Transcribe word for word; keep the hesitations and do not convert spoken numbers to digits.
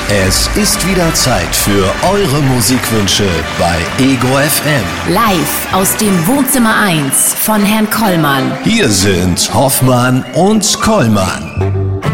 Es ist wieder Zeit für eure Musikwünsche bei Ego F M. Live aus dem Wohnzimmer eins von Herrn Kollmann. Hier sind Hoffmann und Kollmann.